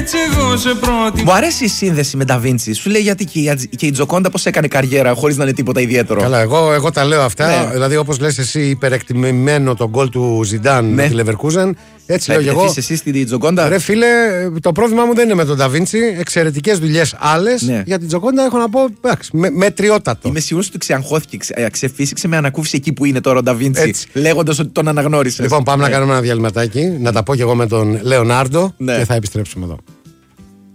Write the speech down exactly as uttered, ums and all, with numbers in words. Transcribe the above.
Μου αρέσει η σύνδεση με Νταβίντσι. Σου λέει γιατί και η Τζοκόντα πώς έκανε καριέρα χωρίς να είναι τίποτα ιδιαίτερο. Καλά, εγώ, εγώ τα λέω αυτά. Ναι. Δηλαδή, όπως λες εσύ, υπερεκτιμημένο τον γκολ του Ζιντάν ναι. με τη Leverkusen. Έτσι λέω και εγώ. Εσύ στην Τζοκόντα. Ρε φίλε, το πρόβλημά μου δεν είναι με τον Νταβίντσι. Εξαιρετικές δουλειές άλλες. Ναι. Για την Τζοκόντα έχω να πω με, μετριότατο. Είμαι σίγουρος ότι ξεαγχώθηκε, ξε, ξεφύσηξε με ανακούφιση εκεί που είναι τώρα ο Νταβίντσι. Λέγοντας ότι τον αναγνώρισε. Λοιπόν, πάμε ναι. να κάνουμε ένα διαλυματάκι. Να τα πω κι εγώ με τον Λεωνάρντο ναι. και θα επιστρέψουμε εδώ.